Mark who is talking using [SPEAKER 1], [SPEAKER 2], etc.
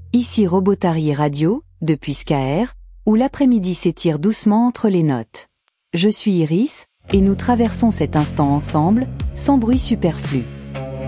[SPEAKER 1] Ici Robotary Radio, depuis Skaer, où l'après-midi s'étire doucement entre les notes. Je suis Iris, et nous traversons cet instant ensemble, sans bruit superflu.